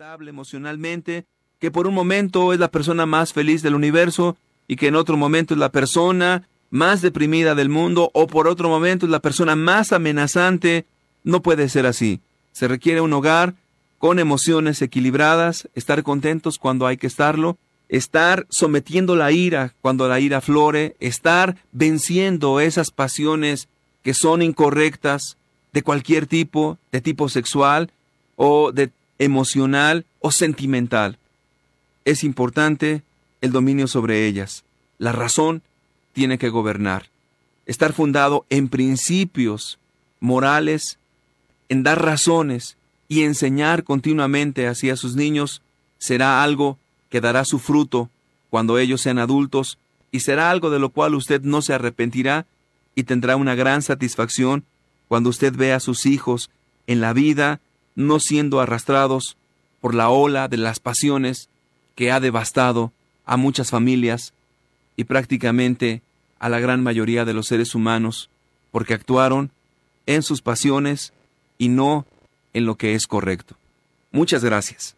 estable emocionalmente, que por un momento es la persona más feliz del universo y que en otro momento es la persona más deprimida del mundo, o por otro momento es la persona más amenazante. No puede ser así. Se requiere un hogar con emociones equilibradas, estar contentos cuando hay que estarlo, estar sometiendo la ira cuando la ira flore, estar venciendo esas pasiones que son incorrectas de cualquier tipo, de tipo sexual o de emocional o sentimental. Es importante el dominio sobre ellas. La razón tiene que gobernar. Estar fundado en principios morales, en dar razones y enseñar continuamente así a sus niños será algo que dará su fruto cuando ellos sean adultos y será algo de lo cual usted no se arrepentirá y tendrá una gran satisfacción cuando usted vea a sus hijos en la vida no siendo arrastrados por la ola de las pasiones que ha devastado a muchas familias y prácticamente a la gran mayoría de los seres humanos, porque actuaron en sus pasiones y no en lo que es correcto. Muchas gracias.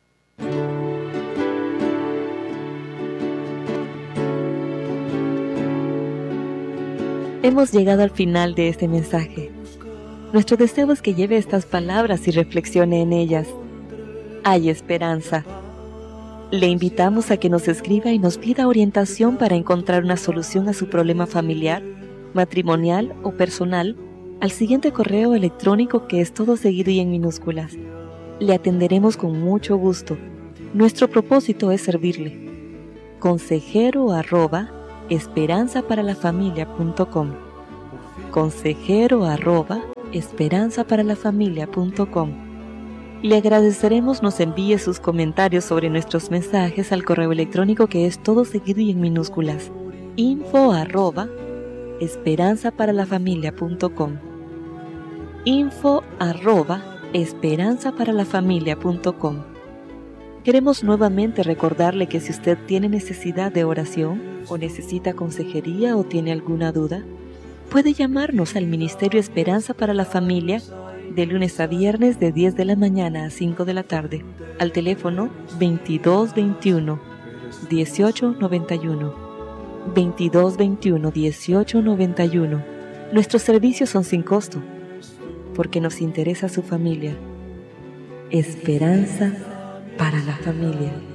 Hemos llegado al final de este mensaje. Nuestro deseo es que lleve estas palabras y reflexione en ellas. Hay esperanza. Le invitamos a que nos escriba y nos pida orientación para encontrar una solución a su problema familiar, matrimonial o personal al siguiente correo electrónico, que es todo seguido y en minúsculas. Le atenderemos con mucho gusto. Nuestro propósito es servirle. consejero@esperanzaparalafamilia.com consejero@esperanzaparalafamilia.com. Le agradeceremos nos envíe sus comentarios sobre nuestros mensajes al correo electrónico, que es todo seguido y en minúsculas: info@esperanzaparalafamilia.com info@esperanzaparalafamilia.com. Queremos nuevamente recordarle que si usted tiene necesidad de oración o necesita consejería o tiene alguna duda, puede llamarnos al Ministerio Esperanza para la Familia de lunes a viernes de 10 de la mañana a 5 de la tarde al teléfono 2221 1891. 2221 1891. Nuestros servicios son sin costo, porque nos interesa su familia. Esperanza para la familia.